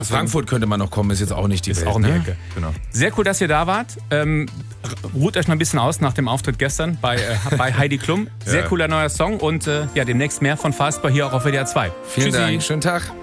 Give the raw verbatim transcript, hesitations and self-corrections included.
Frankfurt könnte man noch kommen, ist jetzt auch nicht die Ist Welt. auch um die Ne? Ecke. Genau. Sehr cool, dass ihr da wart. Ähm, ruht euch noch ein bisschen aus nach dem Auftritt gestern bei, äh, bei Heidi Klum. Sehr Ja. cooler neuer Song und äh, ja, demnächst mehr von Fastbar hier auch auf W D R zwei. Vielen Tschüssi. Dank, schönen Tag.